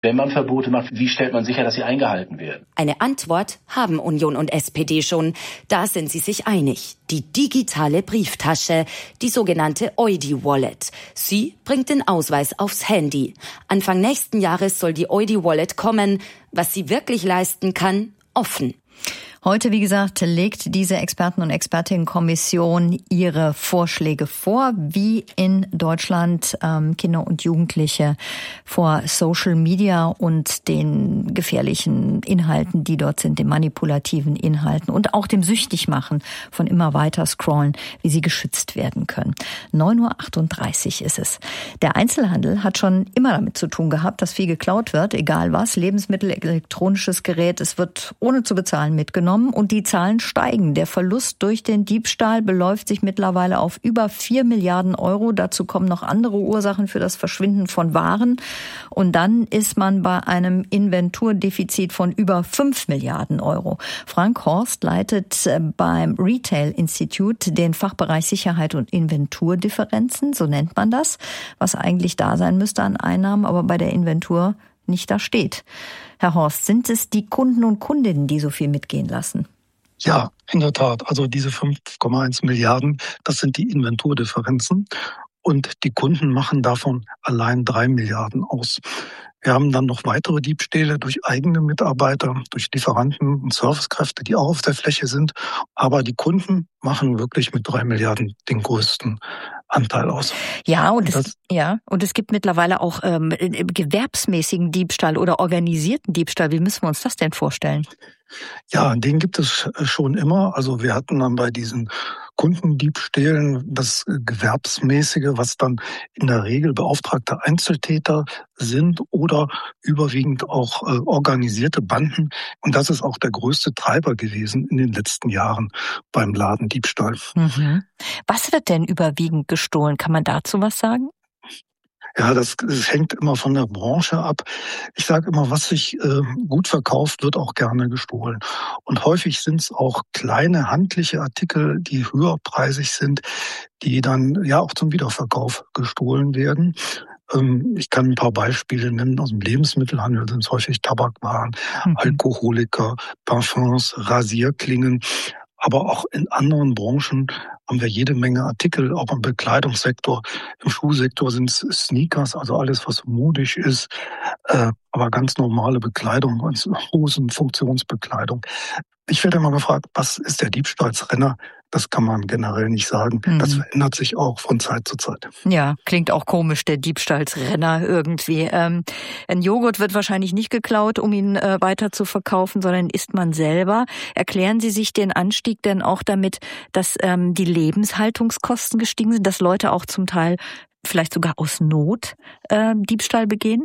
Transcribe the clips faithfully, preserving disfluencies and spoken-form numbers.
Wenn man Verbote macht, wie stellt man sicher, dass sie eingehalten werden? Eine Antwort haben Union und S P D schon. Da sind sie sich einig. Die digitale Brieftasche, die sogenannte Eudi-Wallet. Sie bringt den Ausweis aufs Handy. Anfang nächsten Jahres soll die Eudi-Wallet kommen. Was sie wirklich leisten kann, offen. Heute, wie gesagt, legt diese Experten- und Expertinnenkommission ihre Vorschläge vor, wie in Deutschland ähm, Kinder und Jugendliche vor Social Media und den gefährlichen Inhalten, die dort sind, den manipulativen Inhalten und auch dem Süchtigmachen von immer weiter scrollen, wie sie geschützt werden können. neun Uhr achtunddreißig ist es. Der Einzelhandel hat schon immer damit zu tun gehabt, dass viel geklaut wird, egal was, Lebensmittel, elektronisches Gerät, es wird ohne zu bezahlen mitgenommen. Und die Zahlen steigen. Der Verlust durch den Diebstahl beläuft sich mittlerweile auf über vier Milliarden Euro. Dazu kommen noch andere Ursachen für das Verschwinden von Waren. Und dann ist man bei einem Inventurdefizit von über fünf Milliarden Euro. Frank Horst leitet beim Retail Institute den Fachbereich Sicherheit und Inventurdifferenzen, so nennt man das, was eigentlich da sein müsste an Einnahmen, aber bei der Inventur nicht da steht. Herr Horst, sind es die Kunden und Kundinnen, die so viel mitgehen lassen? Ja, in der Tat. Also diese fünf Komma eins Milliarden, das sind die Inventurdifferenzen. Und die Kunden machen davon allein drei Milliarden aus. Wir haben dann noch weitere Diebstähle durch eigene Mitarbeiter, durch Lieferanten und Servicekräfte, die auch auf der Fläche sind. Aber die Kunden machen wirklich mit drei Milliarden den größten Anteil aus. Ja, und es, das, ja, und es gibt mittlerweile auch ähm, gewerbsmäßigen Diebstahl oder organisierten Diebstahl. Wie müssen wir uns das denn vorstellen? Ja, den gibt es schon immer. Also wir hatten dann bei diesen Kundendiebstählen das Gewerbsmäßige, was dann in der Regel beauftragte Einzeltäter sind oder überwiegend auch äh, organisierte Banden. Und das ist auch der größte Treiber gewesen in den letzten Jahren beim Ladendiebstahl. Mhm. Was wird denn überwiegend gestohlen? Kann man dazu was sagen? Ja, das, das hängt immer von der Branche ab. Ich sage immer, was sich äh, gut verkauft, wird auch gerne gestohlen. Und häufig sind es auch kleine handliche Artikel, die höherpreisig sind, die dann ja auch zum Wiederverkauf gestohlen werden. Ähm, ich kann ein paar Beispiele nennen. Aus dem Lebensmittelhandel sind es häufig Tabakwaren, mhm. Alkoholiker, Parfums, Rasierklingen. Aber auch in anderen Branchen haben wir jede Menge Artikel, auch im Bekleidungssektor. Im Schuhsektor sind es Sneakers, also alles, was modisch ist, äh, aber ganz normale Bekleidung, also Hosen, Funktionsbekleidung. Ich werde immer gefragt, was ist der Diebstahlsrenner? Das kann man generell nicht sagen. Mhm. Das verändert sich auch von Zeit zu Zeit. Ja, klingt auch komisch, der Diebstahlsrenner irgendwie. Ähm, ein Joghurt wird wahrscheinlich nicht geklaut, um ihn äh, weiter zu verkaufen, sondern isst man selber. Erklären Sie sich den Anstieg denn auch damit, dass ähm, die Lebenshaltungskosten gestiegen sind, dass Leute auch zum Teil vielleicht sogar aus Not äh, Diebstahl begehen?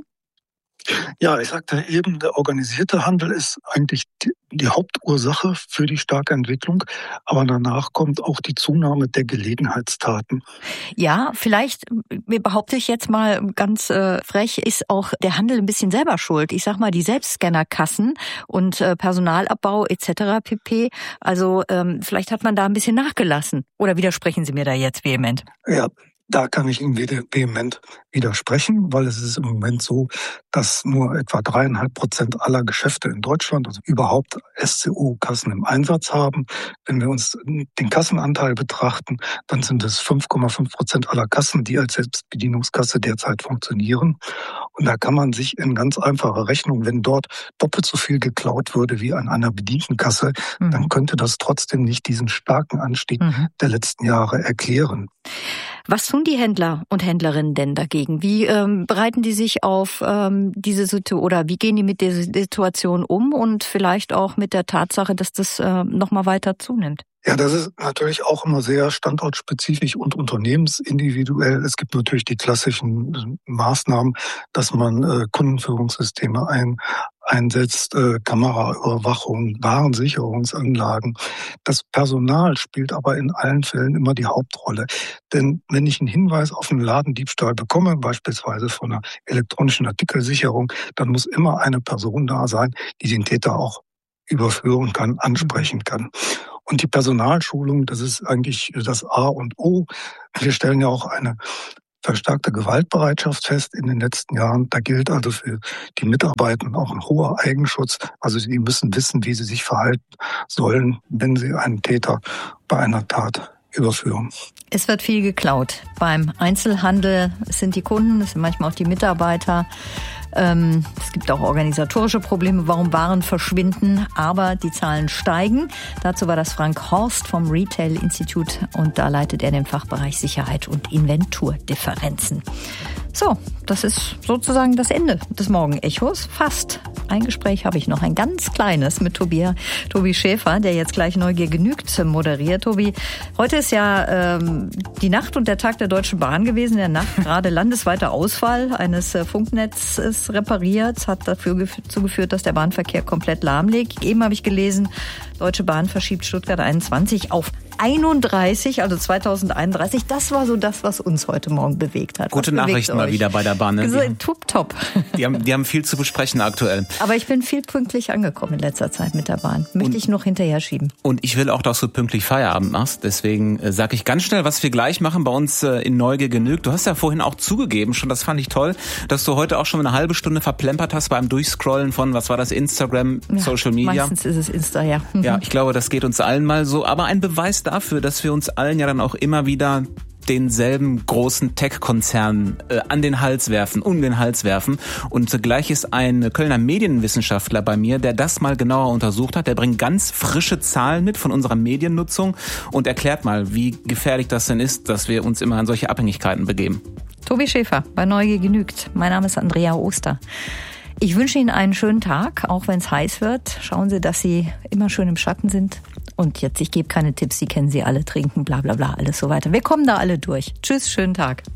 Ja, ich sagte eben, der organisierte Handel ist eigentlich die, die Hauptursache für die starke Entwicklung. Aber danach kommt auch die Zunahme der Gelegenheitstaten. Ja, vielleicht, behaupte ich jetzt mal ganz äh, frech, ist auch der Handel ein bisschen selber schuld. Ich sag mal, die Selbstscannerkassen und äh, Personalabbau et cetera pp. Also ähm, vielleicht hat man da ein bisschen nachgelassen. Oder widersprechen Sie mir da jetzt vehement? Ja. Da kann ich Ihnen vehement widersprechen, weil es ist im Moment so, dass nur etwa dreieinhalb Prozent aller Geschäfte in Deutschland, also überhaupt S C O-Kassen im Einsatz haben. Wenn wir uns den Kassenanteil betrachten, dann sind es fünf Komma fünf Prozent aller Kassen, die als Selbstbedienungskasse derzeit funktionieren. Und da kann man sich in ganz einfacher Rechnung, wenn dort doppelt so viel geklaut würde wie an einer bedienten Kasse, mhm. dann könnte das trotzdem nicht diesen starken Anstieg mhm. der letzten Jahre erklären. Was tun die Händler und Händlerinnen denn dagegen? Wie ähm, bereiten die sich auf ähm, diese Situation oder wie gehen die mit der Situation um und vielleicht auch mit der Tatsache, dass das äh, nochmal weiter zunimmt? Ja, das ist natürlich auch immer sehr standortspezifisch und unternehmensindividuell. Es gibt natürlich die klassischen Maßnahmen, dass man äh, Kundenführungssysteme ein, einsetzt, äh, Kameraüberwachung, Warensicherungsanlagen. Das Personal spielt aber in allen Fällen immer die Hauptrolle. Denn wenn ich einen Hinweis auf einen Ladendiebstahl bekomme, beispielsweise von einer elektronischen Artikelsicherung, dann muss immer eine Person da sein, die den Täter auch überführen kann, ansprechen kann. Und die Personalschulung, das ist eigentlich das A und O. Wir stellen ja auch eine verstärkte Gewaltbereitschaft fest in den letzten Jahren. Da gilt also für die Mitarbeitenden auch ein hoher Eigenschutz. Also sie müssen wissen, wie sie sich verhalten sollen, wenn sie einen Täter bei einer Tat überführen. Es wird viel geklaut. Beim Einzelhandel sind die Kunden, es sind manchmal auch die Mitarbeiter. Ähm, es gibt auch organisatorische Probleme, warum Waren verschwinden, aber die Zahlen steigen. Dazu war das Frank Horst vom Retail Institute und da leitet er den Fachbereich Sicherheit und Inventurdifferenzen. So, das ist sozusagen das Ende des Morgenechos. Fast. Ein Gespräch habe ich noch, ein ganz kleines mit Tobi, Tobi Schäfer, der jetzt gleich Neugier genügt moderiert. Tobi, heute ist ja ähm, die Nacht und der Tag der Deutschen Bahn gewesen. In der Nacht gerade landesweiter Ausfall eines äh, Funknetzes repariert, hat dafür gef- zugeführt, dass der Bahnverkehr komplett lahmlegt. Eben habe ich gelesen, Deutsche Bahn verschiebt Stuttgart einundzwanzig auf einunddreißig, also zweitausendeinunddreißig. Das war so das, was uns heute Morgen bewegt hat. Gute Nachrichten mal wieder bei der Bahn. Ne? So, tup, top. Die haben, die haben viel zu besprechen aktuell. Aber ich bin viel pünktlich angekommen in letzter Zeit mit der Bahn. Möchte und, ich noch hinterher schieben. Und ich will auch, dass du pünktlich Feierabend machst. Deswegen äh, sage ich ganz schnell, was wir gleich machen bei uns äh, in Neugier genügt. Du hast ja vorhin auch zugegeben, schon das fand ich toll, dass du heute auch schon eine halbe Stunde verplempert hast beim Durchscrollen von, was war das, Instagram, ja, Social Media. Meistens ist es Insta, ja. Mhm. Ja, ich glaube, das geht uns allen mal so. Aber ein Beweis dafür, dass wir uns allen ja dann auch immer wieder denselben großen Tech-Konzernen äh, an den Hals werfen, um den Hals werfen. Und zugleich ist ein Kölner Medienwissenschaftler bei mir, der das mal genauer untersucht hat. Der bringt ganz frische Zahlen mit von unserer Mediennutzung und erklärt mal, wie gefährlich das denn ist, dass wir uns immer an solche Abhängigkeiten begeben. Tobi Schäfer bei Neugier genügt. Mein Name ist Andrea Oster. Ich wünsche Ihnen einen schönen Tag, auch wenn es heiß wird. Schauen Sie, dass Sie immer schön im Schatten sind. Und jetzt, ich gebe keine Tipps, Sie kennen sie alle, trinken, bla bla bla, alles so weiter. Wir kommen da alle durch. Tschüss, schönen Tag.